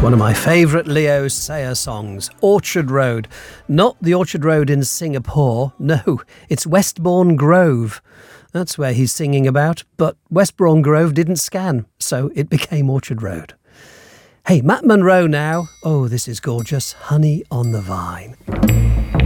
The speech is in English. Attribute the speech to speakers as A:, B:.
A: One of my favourite Leo Sayer songs, Orchard Road. Not the Orchard Road in Singapore, no, it's Westbourne Grove. That's where he's singing about, but Westbourne Grove didn't scan, so it became Orchard Road. Hey, Matt Monro now. Oh, this is gorgeous. Honey on the Vine.